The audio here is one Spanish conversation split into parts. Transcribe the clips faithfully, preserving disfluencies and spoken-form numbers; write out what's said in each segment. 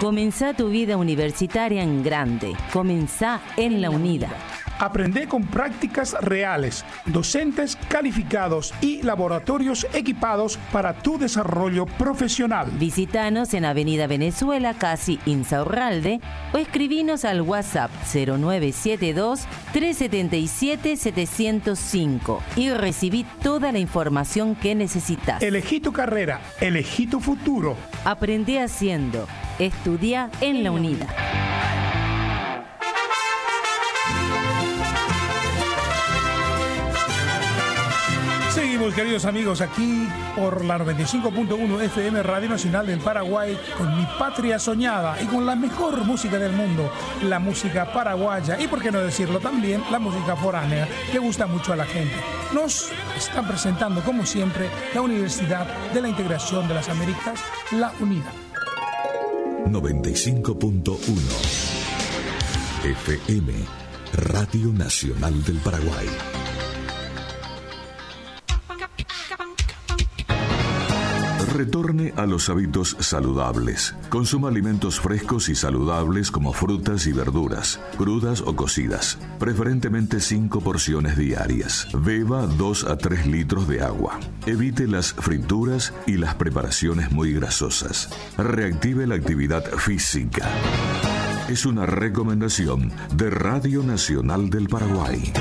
Comenzá tu vida universitaria en grande. Comenzá en la UNIDA. Aprende con prácticas reales, docentes calificados y laboratorios equipados para tu desarrollo profesional. Visítanos en Avenida Venezuela, casi Insaurralde, o escribinos al WhatsApp cero nueve siete dos, tres siete siete, siete cero cinco y recibí toda la información que necesitas. Elegí tu carrera, elegí tu futuro. Aprende haciendo. Estudia en la UNIDA. Seguimos, queridos amigos, aquí por la noventa y cinco punto uno F M Radio Nacional del Paraguay con Mi Patria Soñada y con la mejor música del mundo, la música paraguaya y, por qué no decirlo también, la música foránea que gusta mucho a la gente. Nos están presentando, como siempre, la Universidad de la Integración de las Américas, la UNIDA. noventa y cinco punto uno F M Radio Nacional del Paraguay. Retorne a los hábitos saludables. Consuma alimentos frescos y saludables como frutas y verduras, crudas o cocidas. Preferentemente cinco porciones diarias. Beba dos a tres litros de agua. Evite las frituras y las preparaciones muy grasosas. Reactive la actividad física. Es una recomendación de Radio Nacional del Paraguay.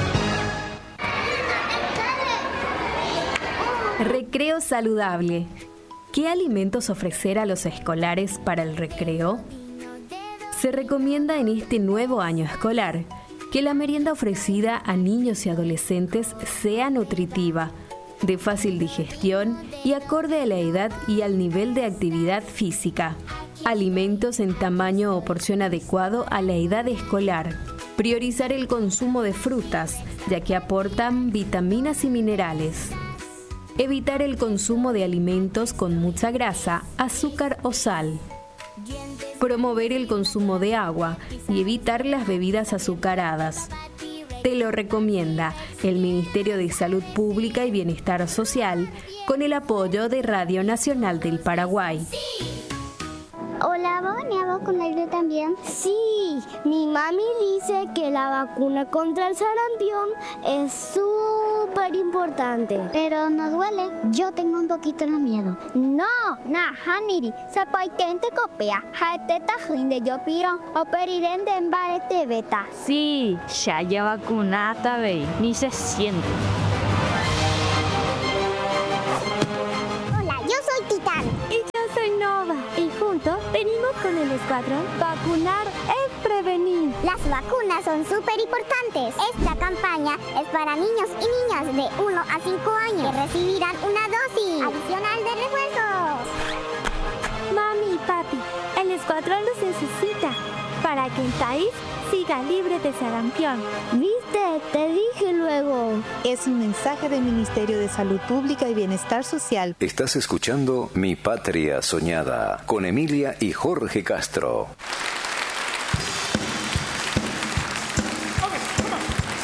Recreo saludable. ¿Qué alimentos ofrecer a los escolares para el recreo? Se recomienda en este nuevo año escolar que la merienda ofrecida a niños y adolescentes sea nutritiva, de fácil digestión y acorde a la edad y al nivel de actividad física. Alimentos en tamaño o porción adecuado a la edad escolar. Priorizar el consumo de frutas, ya que aportan vitaminas y minerales. Evitar el consumo de alimentos con mucha grasa, azúcar o sal. Promover el consumo de agua y evitar las bebidas azucaradas. Te lo recomienda el Ministerio de Salud Pública y Bienestar Social con el apoyo de Radio Nacional del Paraguay. Hola, ¿va a venir a vacunarle también? Sí, mi mami dice que la vacuna contra el sarampión es súper importante. Pero no duele, yo tengo un poquito de miedo. No, na, haniri, zapaitente copia, jaeteta jinde yo piro, operirende en barete beta. Sí, ya ya vacunada, ve, ni se siente. Hola, yo soy Titán. Y yo soy Nova. Y juntos venimos con el escuadrón Vacunar es Prevenir. Las vacunas son súper importantes. Esta campaña es para niños y niñas de uno a cinco años que recibirán una dosis adicional de refuerzos. Mami y papi, el escuadrón los necesita para que el país siga libre de sarampión. ¿Viste? Te dije luego. Es un mensaje del Ministerio de Salud Pública y Bienestar Social. Estás escuchando Mi Patria Soñada con Emilia y Jorge Castro.